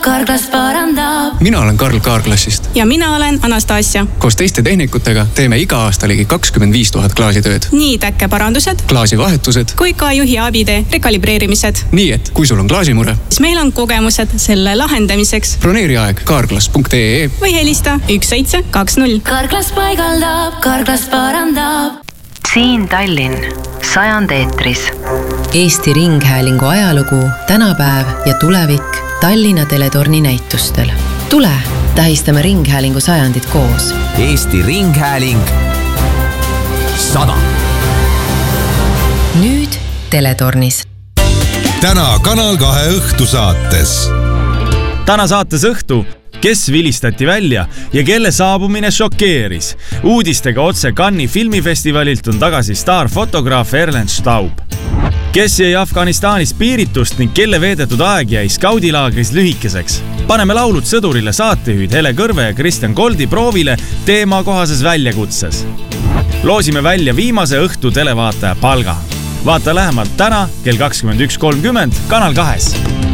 Carglass parandab. Mina olen Karl Carglassist. Ja mina olen Anastasia. Koos teiste tehnikutega teeme iga aasta ligi 25 000 klaasitööd. Nii täkkeparandused, klaasivahetused kui ka juhi abide rekalibreerimised. Nii et kui sul on klaasimure, siis meil on kogemused selle lahendamiseks. Broneeri aeg carglass.ee või helista 1720. Carglass paigaldab, Carglass parandab. Siin Tallinn, 100 eetris. Eesti Ringhäälingu ajalugu, tänapäev ja tulevik Tallinna Teletorni näitustel. Tule, tähistame Ringhäälingu 100 koos. Eesti Ringhääling 100. Nüüd Teletornis. Täna Kanal 2 õhtusaates. Täna saates õhtu, kes vilistati välja ja kelle saabumine šokeeris. Uudistega otse Cannes'i filmifestivalilt on tagasi staarfotograaf Erlen Staub. Kes jäi Afganistanis piiritust ning kelle veedetud aeg jäi skaudilaagris lühikeseks. Paneme laulud sõdurile saatejuhid Hele Kõrve ja Kristjan Koldi proovile teemakohases väljakutses. Loosime välja viimase õhtu televaataja palga. Vaata lähemalt täna kell 21.30 Kanal 2.